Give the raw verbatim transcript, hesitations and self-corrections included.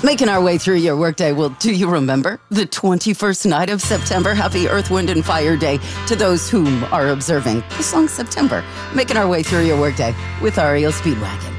Making our way through your workday. Well, do you remember the twenty-first night of September? Happy Earth, Wind, and Fire Day to those whom are observing the song September. Making our way through your workday with R E O Speedwagon.